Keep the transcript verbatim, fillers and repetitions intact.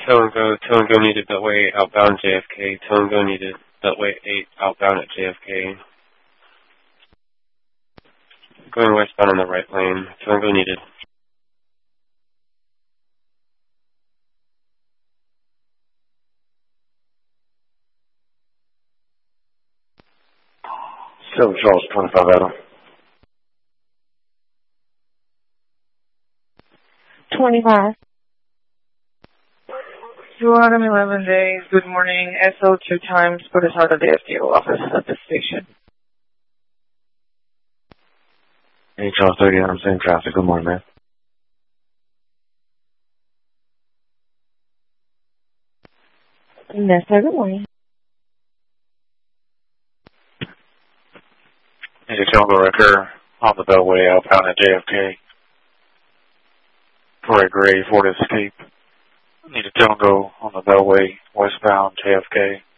Torongo, Torongo needed Beltway outbound J F K. Torongo needed Beltway eight outbound at J F K. Going westbound on the right lane. Torongo needed. seven Charles, twenty-five Adam. twenty-five. two Adam, eleven days, good morning. S O two times, put us out of the F D O office at the station. eight Charles, thirty Adam, same traffic. Good morning, man. Yes, sir. Good morning. Need a Torongo wrecker on the Beltway outbound at J F K. For a gray Ford Escape. Need a Torongo on the Beltway westbound J F K.